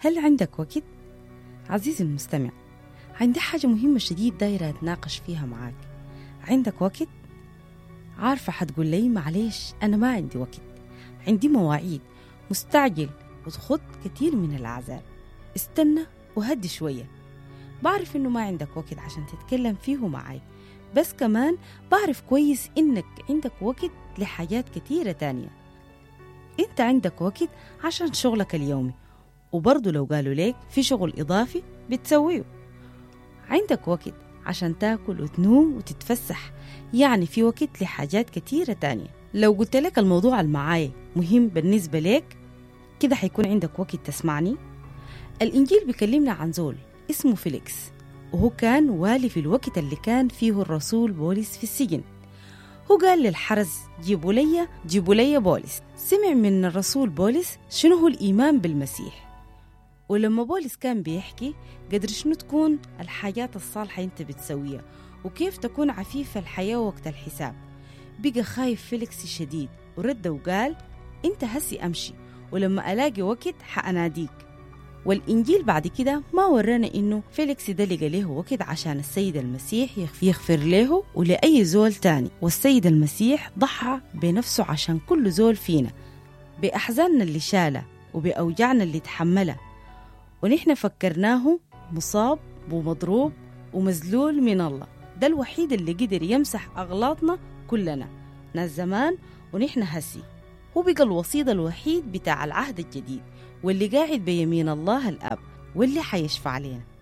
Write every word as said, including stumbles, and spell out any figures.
هل عندك وقت؟ عزيزي المستمع، عندي حاجة مهمة شديد دايرة أتناقش فيها معاك. عندك وقت؟ عارفة حتقول لي معليش أنا ما عندي وقت، عندي مواعيد، مستعجل وتخط كتير من الأعذار. استنى وهدي شوية. بعرف إنه ما عندك وقت عشان تتكلم فيه معاي، بس كمان بعرف كويس إنك عندك وقت لحاجات كتيرة تانية. إنت عندك وقت عشان شغلك اليومي، وبرضو لو قالوا ليك في شغل إضافي بتسويه. عندك وقت عشان تاكل وتنوم وتتفسح، يعني في وقت لحاجات كتيرة تانية. لو قلت لك الموضوع المعاي مهم بالنسبة لك كده حيكون عندك وقت تسمعني. الإنجيل بيكلمنا عن زول اسمه فيليكس، وهو كان والي في الوقت اللي كان فيه الرسول بولس في السجن. هو قال للحرس جيبوا لي جيبوا لي بولس. سمع من الرسول بولس شنو هو الإيمان بالمسيح، ولما بولس كان بيحكي قدر شنو تكون الحاجات الصالحة انت بتسويها وكيف تكون عفيف الحياة وقت الحساب. بقى خايف فيليكس شديد ورد وقال انت هسي امشي، ولما الاقي وقت حأناديك. والإنجيل بعد كده ما ورانا إنه فيليكس ده لقى له وقت عشان السيد المسيح يغفر له ولأي زول تاني، والسيد المسيح ضحى بنفسه عشان كل زول فينا، بأحزاننا اللي شالها وبأوجعنا اللي تحملها، ونحن فكرناه مصاب ومضروب ومذلول من الله. ده الوحيد اللي قدر يمسح أغلاطنا كلنا، ناس زمان ونحن هسي. هو بقى الوسيط الوحيد بتاع العهد الجديد، واللي قاعد بيمين الله الأب، واللي حيشفع علينا.